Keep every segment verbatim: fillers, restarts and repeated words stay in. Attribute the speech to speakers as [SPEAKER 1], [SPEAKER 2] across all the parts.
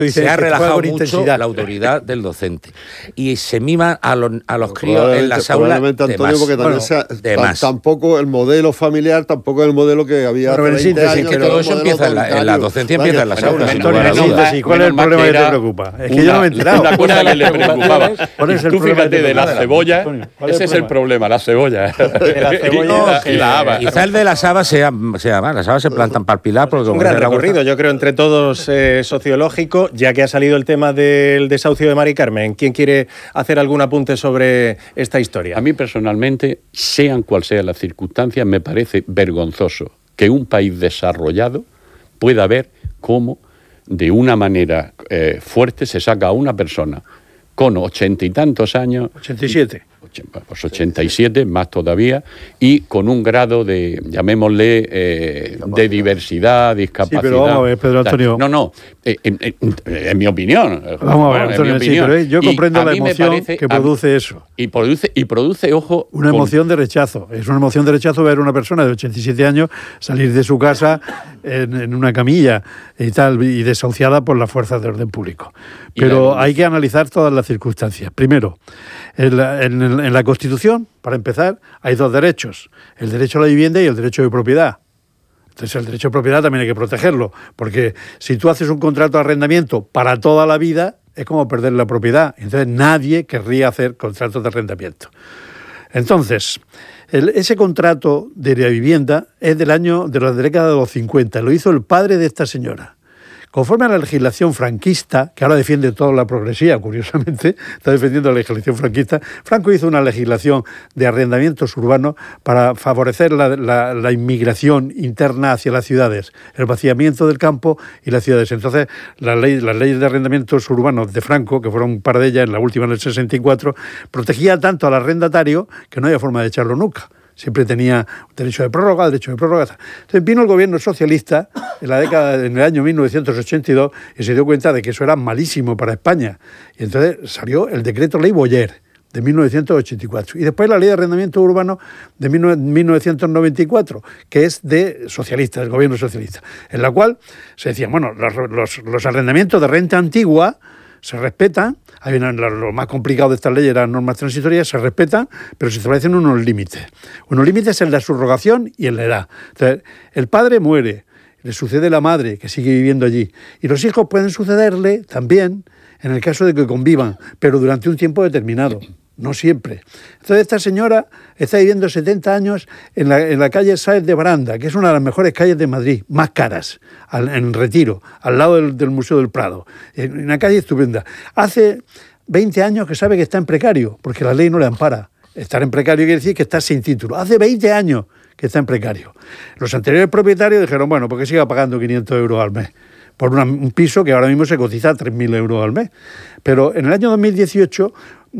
[SPEAKER 1] se ha relajado mucho la autoridad del docente y se mima a los, a los críos en las aulas.
[SPEAKER 2] Probablemente, Antonio,
[SPEAKER 1] más.
[SPEAKER 2] porque también
[SPEAKER 1] Bueno,
[SPEAKER 2] sea,
[SPEAKER 1] de
[SPEAKER 2] t-
[SPEAKER 1] más.
[SPEAKER 2] tampoco el modelo familiar, tampoco el modelo que había
[SPEAKER 1] Pero en
[SPEAKER 2] hace veinte
[SPEAKER 1] síntesis,
[SPEAKER 2] años.
[SPEAKER 1] que todo eso empieza en la, en la docencia,
[SPEAKER 2] Vaya,
[SPEAKER 1] empieza en las
[SPEAKER 2] pero,
[SPEAKER 1] aulas.
[SPEAKER 2] pero,
[SPEAKER 1] sin lugar a
[SPEAKER 2] Antonio,
[SPEAKER 1] dudas.
[SPEAKER 3] Sí, ¿cuál es el problema que te preocupa? Es que yo no me he enterado.
[SPEAKER 4] Una cosa que le preocupaba.
[SPEAKER 3] ¿Cuál es el
[SPEAKER 4] Tú
[SPEAKER 3] problema
[SPEAKER 4] fíjate
[SPEAKER 3] que te
[SPEAKER 4] de la
[SPEAKER 3] preocupa?
[SPEAKER 4] cebolla,
[SPEAKER 3] Antonio, ¿cuál es
[SPEAKER 4] ese
[SPEAKER 3] el
[SPEAKER 4] es el problema, la cebolla.
[SPEAKER 3] De la cebolla
[SPEAKER 4] Y la- y la haba.
[SPEAKER 1] Quizá el de las habas sea, sea más. Las habas se plantan para el pilar. Porque
[SPEAKER 5] Un
[SPEAKER 1] como
[SPEAKER 5] gran
[SPEAKER 1] es de la
[SPEAKER 5] recorrido,
[SPEAKER 1] huerta-
[SPEAKER 5] yo creo, entre todos eh, sociológico, ya que ha salido el tema del desahucio de Mari Carmen. ¿Quién quiere hacer algún apunte sobre esta historia?
[SPEAKER 4] A mí personalmente, sean cual sean las circunstancias, me parece vergonzoso que un país desarrollado pueda ver cómo de una manera eh, fuerte se saca a una persona con ochenta y tantos años.
[SPEAKER 3] ochenta y siete.
[SPEAKER 4] Pues ochenta y siete, más todavía, y con un grado de, llamémosle, eh, de diversidad, discapacidad.
[SPEAKER 3] Sí, pero vamos a ver, Pedro Antonio.
[SPEAKER 4] No, no, eh, en, en- en mi opinión.
[SPEAKER 3] Vamos a ver,
[SPEAKER 4] en mi
[SPEAKER 3] Antonio, sí,
[SPEAKER 4] opinión.
[SPEAKER 3] pero eh, yo
[SPEAKER 4] Y
[SPEAKER 3] comprendo
[SPEAKER 4] a
[SPEAKER 3] la
[SPEAKER 4] mí me
[SPEAKER 3] emoción
[SPEAKER 4] parece-
[SPEAKER 3] que
[SPEAKER 4] a mí-
[SPEAKER 3] produce eso.
[SPEAKER 4] Y produce, y produce, ojo...
[SPEAKER 3] Una
[SPEAKER 4] con-
[SPEAKER 3] emoción de rechazo. Es una emoción de rechazo ver a una persona de ochenta y siete años salir de su casa en, en una camilla y tal, y desahuciada por las fuerzas de orden público.
[SPEAKER 4] Y la
[SPEAKER 3] Pero
[SPEAKER 4] evolución.
[SPEAKER 3] hay que analizar todas las circunstancias. Primero, en la, en el- en la Constitución, para empezar, hay dos derechos. El derecho a la vivienda y el derecho de propiedad. Entonces el derecho de propiedad también hay que protegerlo, porque si tú haces un contrato de arrendamiento para toda la vida, es como perder la propiedad. Entonces nadie querría hacer contratos de arrendamiento. Entonces, el- ese contrato de la vivienda es del año de la década de los cincuenta, lo hizo el padre de esta señora. Conforme a la legislación franquista, que ahora defiende toda la progresía, curiosamente, está defendiendo la legislación franquista, Franco hizo una legislación de arrendamientos urbanos para favorecer la, la- la inmigración interna hacia las ciudades, el vaciamiento del campo y las ciudades. Entonces, las leyes, las leyes de arrendamientos urbanos de Franco, que fueron un par de ellas, en la última en el sesenta y cuatro, protegía tanto al arrendatario que no había forma de echarlo nunca. Siempre tenía derecho de prórroga, derecho de prórroga. Entonces vino el gobierno socialista en la década, en el año mil novecientos ochenta y dos, y se dio cuenta de que eso era malísimo para España. Y entonces salió el decreto ley Boyer de mil novecientos ochenta y cuatro. Y después la ley de arrendamiento urbano de mil novecientos noventa y cuatro, que es de socialistas, del gobierno socialista, en la cual se decía, bueno, los, los, los arrendamientos de renta antigua se respetan, hay una, lo más complicado de estas leyes, las normas transitorias, se respetan, pero se establecen unos límites. Unos límites en la subrogación y en la edad. Entonces, el padre muere, le sucede la madre, que sigue viviendo allí, y los hijos pueden sucederle también en el caso de que convivan, pero durante un tiempo determinado. No siempre. Entonces esta señora está viviendo setenta años en la, en la calle Sáez de Baranda, que es una de las mejores calles de Madrid, más caras, al, en Retiro, al lado del, del Museo del Prado. En una calle estupenda. Hace veinte años que sabe que está en precario, porque la ley no le ampara. Estar en precario quiere decir que está sin título. Hace veinte años que está en precario. Los anteriores propietarios dijeron, bueno, porque siga pagando quinientos euros al mes por una, un piso que ahora mismo se cotiza a tres mil euros al mes. Pero en el año dos mil dieciocho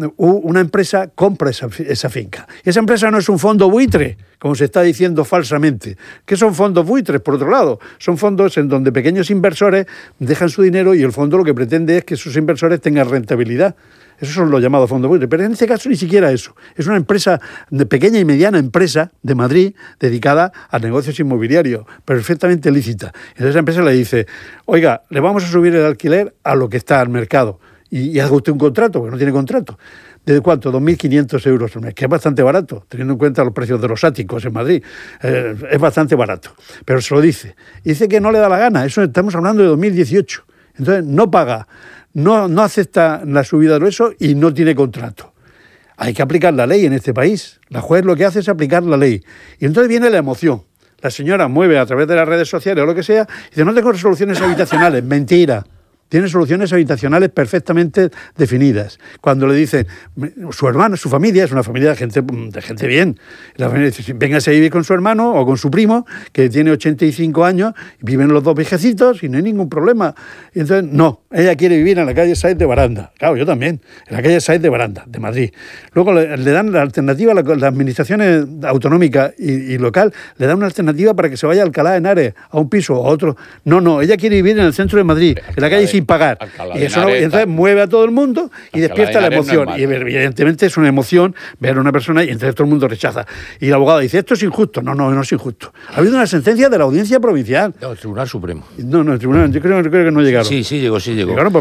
[SPEAKER 3] una empresa compra esa, esa finca. Y esa empresa no es un fondo buitre, como se está diciendo falsamente. ¿Qué son fondos buitres, por otro lado? Son fondos en donde pequeños inversores dejan su dinero y el fondo lo que pretende es que sus inversores tengan rentabilidad. Esos son los llamados fondos buitres. Pero en este caso ni siquiera eso. Es una empresa, de pequeña y mediana empresa de Madrid, dedicada a negocios inmobiliarios, perfectamente lícita. Entonces esa empresa le dice, oiga, le vamos a subir el alquiler a lo que está al mercado. Y, y haga usted un contrato, porque no tiene contrato. ¿Desde cuánto? dos mil quinientos euros al mes, que es bastante barato, teniendo en cuenta los precios de los áticos en Madrid. Eh, es bastante barato. Pero se lo dice. Y dice que no le da la gana. Eso estamos hablando de dos mil dieciocho. Entonces no paga, no, no acepta la subida de eso y no tiene contrato. Hay que aplicar la ley en este país. La juez lo que hace es aplicar la ley. Y entonces viene la emoción. La señora mueve a través de las redes sociales o lo que sea y dice, no tengo soluciones habitacionales. Mentira. Tiene soluciones habitacionales perfectamente definidas. Cuando le dicen, su hermano, su familia, es una familia de gente, de gente bien. La familia dice, véngase a vivir con su hermano o con su primo, que tiene ochenta y cinco años, y viven los dos viejecitos y no hay ningún problema. Y entonces, no, ella quiere vivir en la calle Sáez de Baranda. Claro, yo también, en la calle Sáez de Baranda, de Madrid. Luego le, le dan la alternativa, las la administraciones autonómicas y, y local, le dan una alternativa para que se vaya a Alcalá de Henares, a un piso o a otro. No, no, ella quiere vivir en el centro de Madrid, en la calle Sin sin pagar.
[SPEAKER 4] Alcalá de
[SPEAKER 3] Y eso no- y
[SPEAKER 4] Henares,
[SPEAKER 3] entonces
[SPEAKER 4] tal.
[SPEAKER 3] mueve a todo el mundo y
[SPEAKER 4] Alcalá
[SPEAKER 3] despierta
[SPEAKER 4] de
[SPEAKER 3] la
[SPEAKER 4] Henares no
[SPEAKER 3] emoción.
[SPEAKER 4] es
[SPEAKER 3] Y
[SPEAKER 4] malo.
[SPEAKER 3] evidentemente es una emoción ver a una persona y entonces todo el mundo rechaza. Y el abogado dice, esto es injusto. No, no, no es injusto. Ha habido una sentencia de la Audiencia Provincial.
[SPEAKER 1] No, el Tribunal Supremo.
[SPEAKER 3] No, no, el tribunal, yo creo, yo creo que no llegaron.
[SPEAKER 1] Sí, sí llegó, sí llegó.
[SPEAKER 3] Llegaron